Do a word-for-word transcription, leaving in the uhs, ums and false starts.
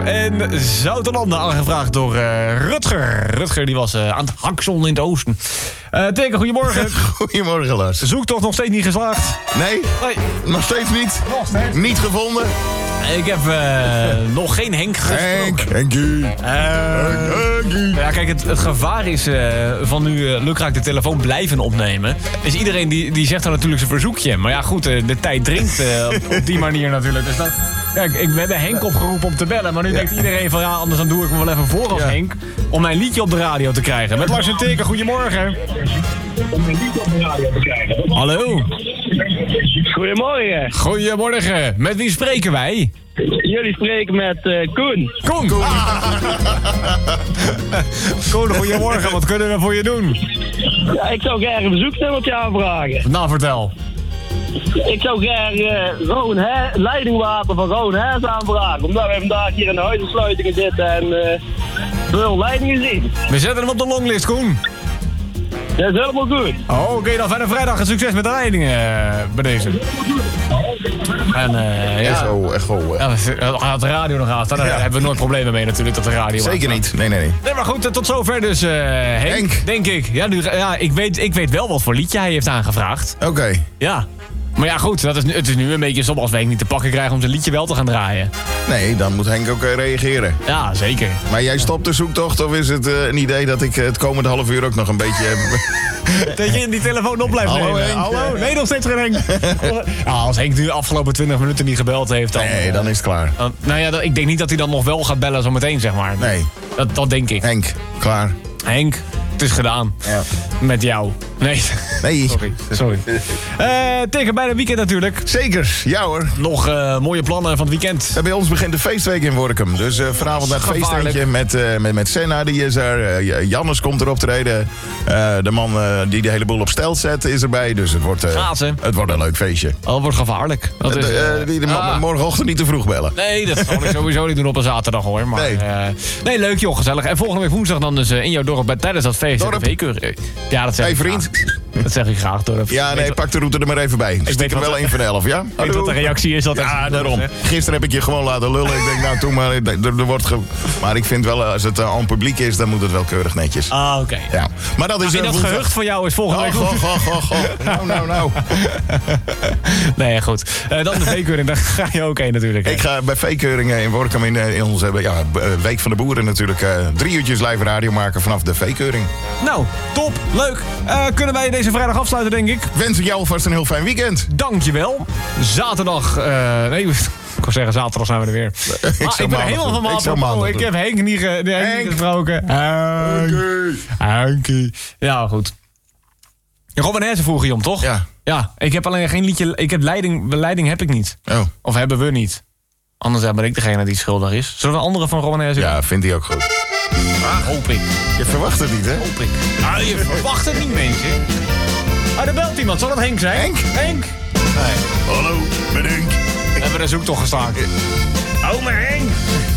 en Zoutelanden, aangevraagd door uh, Rutger. Rutger die was uh, aan het hakselen in het oosten. Uh, Teken, goedemorgen. Goedemorgen, Lars. Zoektocht nog steeds niet geslaagd? Nee, Nee. nog steeds niet. Nog steeds. Niet gevonden. Ik heb uh, nog geen Henk gesproken. Henk, Henkie. Uh, Henkie. ja, kijk, het, het gevaar is uh, van nu uh, lukraak de telefoon blijven opnemen. Is iedereen die, die zegt dan natuurlijk zijn verzoekje. Maar ja, goed, uh, de tijd dringt uh, op, op die manier natuurlijk. Dus dat, kijk, ik, we hebben Henk opgeroepen om te bellen. Maar nu ja. denkt iedereen van ja, anders dan doe ik me wel even voor als ja. Henk. Om mijn liedje op de radio te krijgen. Met Lars en Teken, goedemorgen. Om mijn liedje op de radio te krijgen. Hallo. Goedemorgen. Goedemorgen. Met wie spreken wij? Jullie spreken met uh, Koen. Koen. Koen. Ah. Koen, goedemorgen. Wat kunnen we voor je doen? Ja, ik zou graag een bezoeksnummertje aanvragen. Nou, vertel. Ik zou graag uh, Roon He- leidingwater van Roon Hees aanvragen. Omdat we vandaag hier in de huisensluitingen zitten en uh, veel leidingen zien. We zetten hem op de longlist, Koen. Dat is helemaal goed. Oh, oké, okay, dan fijne vrijdag en succes met de leidingen uh, bij deze. En uh, ja, echo, echo. Ja, gaat de radio nog aan staan, daar ja. hebben we nooit problemen mee natuurlijk dat de radio Zeker niet, nee, nee, nee. Nee, maar goed, tot zover dus uh, Henk, Henk, denk ik. Ja, nu, ja ik, weet, ik weet wel wat voor liedje hij heeft aangevraagd. Oké. Okay. Ja. Maar ja, goed, dat is, het is nu een beetje stom als we Henk niet te pakken krijgen om zijn liedje wel te gaan draaien. Nee, dan moet Henk ook uh, reageren. Ja, zeker. Maar jij stopt de zoektocht of is het uh, een idee dat ik uh, het komende half uur ook nog een beetje... Uh, dat je in die telefoon op blijft Hallo, nemen? Henk. Hallo? Nee, nog steeds geen Henk. Ja, als Henk nu de afgelopen twintig minuten niet gebeld heeft, dan... Nee, dan is het klaar. Dan, nou ja, ik denk niet dat hij dan nog wel gaat bellen zo meteen, zeg maar. Nee. Dat, dat denk ik. Henk, klaar. Henk, het is gedaan. Ja. Met jou. Nee. Nee. Sorry. Sorry. Uh, tegen bijna weekend natuurlijk. Zeker, ja hoor. Nog uh, mooie plannen van het weekend. Ja, bij ons begint de feestweek in Workum. Dus uh, vanavond naar het feestentje met, uh, met, met Senna, die is er. Uh, Jannes komt erop treden. Uh, de man uh, die de hele boel op stel zet is erbij. Dus het wordt, uh, het wordt een leuk feestje. Oh, het wordt gevaarlijk. Dat is, uh, uh, die de man ah. morgenochtend niet te vroeg bellen. Nee, dat zal ik sowieso niet doen op een zaterdag hoor. Maar, nee. Uh, nee, leuk joh, gezellig. En volgende week woensdag dan dus uh, in jouw dorp bij, tijdens dat feest. Dorp. De ja, dat zeg hey, ik vriend. Graag. Dat zeg ik graag, Dorp. Ja, nee, pak de route er maar even bij. Ik weet er wel één van elf, ja? Ik weet wat de reactie is. Dat ja, daarom. Gisteren heb ik je gewoon laten lullen. Ik denk, nou, toen maar, er, er wordt ge... Maar ik vind wel, als het uh, aan publiek is, dan moet het wel keurig netjes. Ah, oké. Okay. Ja. Maar dat is... Nou, dat woensdag... gehucht van jou is volgende week... Oh, oh, oh, oh, oh. Nou, nou, nou. Nee, goed. Uh, dan de veekeuring, daar ga je ook heen natuurlijk. Hè? Ik ga bij veekeuringen in Workum in, in onze ja, Week van de Boeren natuurlijk... Uh, drie uurtjes live radio maken vanaf de veekeuring. Nou, top. Leuk. Uh, kunnen wij deze vrijdag afsluiten, denk ik? Wens ik jou alvast een heel fijn weekend. Dankjewel. Zaterdag... Uh, nee, ik kan zeggen, zaterdag zijn we er weer. ik, ah, ik ben helemaal van mijn apropos. Ik heb Henk niet, ge, nee, Henk. niet gesproken. Henk. Henkie. Ja, goed. Robin Hersen vroeg je om, toch? Ja. Ja, ik heb alleen geen liedje... Ik heb leiding, leiding heb ik niet. Oh. Of hebben we niet. Anders ben ik degene die schuldig is. Zullen we een andere van Robin Hersen? Ja, vindt hij ook goed. Ah, hoop ik. Je verwacht het niet, hè? Hoop ik. Ah, je verwacht het niet, mensen. Ah, er belt iemand. Zal het Henk zijn? Henk? Henk? Nee. Hallo, ben Henk. We hebben een zoektocht gestaakt. Oh, maar Henk.